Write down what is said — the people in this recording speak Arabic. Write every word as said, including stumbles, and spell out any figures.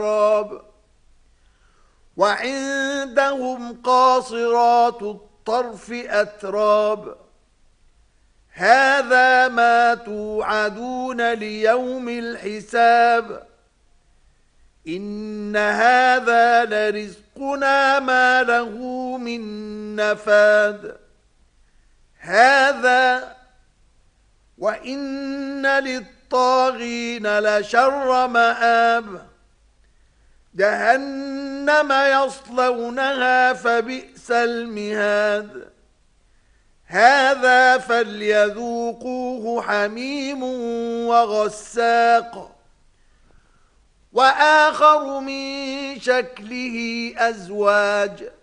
الراب وعندهم قاصرات الطرف أتراب هذا ما توعدون ليوم الحساب إن هذا لرزقنا ما له من نفاد هذا وإن للطاغين لشر مآب جهنم يصلونها فبئس المهاد هذا فليذوقوه حميم وغساق وآخر من شكله أزواج